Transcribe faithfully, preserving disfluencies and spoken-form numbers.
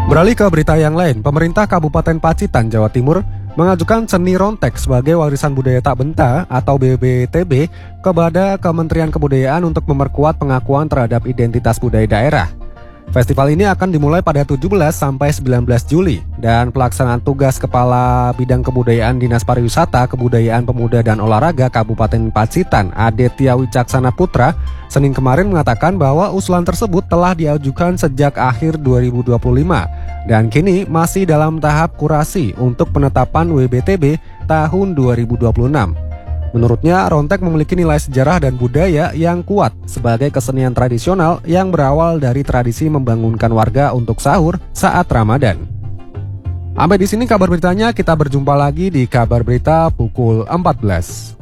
Beralih ke berita yang lain, pemerintah Kabupaten Pacitan, Jawa Timur mengajukan seni rontek sebagai warisan budaya tak benda atau B B T B kepada Kementerian Kebudayaan untuk memperkuat pengakuan terhadap identitas budaya daerah. Festival ini akan dimulai pada tujuh belas sampai sembilan belas Juli dan pelaksanaan tugas Kepala Bidang Kebudayaan Dinas Pariwisata, Kebudayaan Pemuda dan Olahraga Kabupaten Pacitan, Aditya Wicaksana Putra, Senin kemarin mengatakan bahwa usulan tersebut telah diajukan sejak akhir dua ribu dua puluh lima dan kini masih dalam tahap kurasi untuk penetapan W B T B tahun dua ribu dua puluh enam. Menurutnya, rontek memiliki nilai sejarah dan budaya yang kuat sebagai kesenian tradisional yang berawal dari tradisi membangunkan warga untuk sahur saat Ramadan. Sampai di sini kabar beritanya, kita berjumpa lagi di kabar berita pukul empat belas.